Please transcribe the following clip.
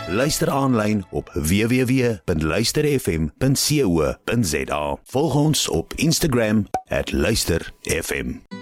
Luister aanlyn op www.luisterfm.co.za. Volg ons op Instagram @luisterfm.